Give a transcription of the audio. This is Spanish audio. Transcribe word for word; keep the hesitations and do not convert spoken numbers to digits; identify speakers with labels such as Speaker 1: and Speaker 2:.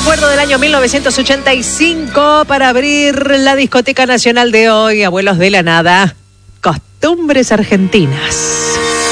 Speaker 1: recuerdo del año mil novecientos ochenta y cinco para abrir la discoteca nacional de hoy, Abuelos de la Nada, Costumbres Argentinas.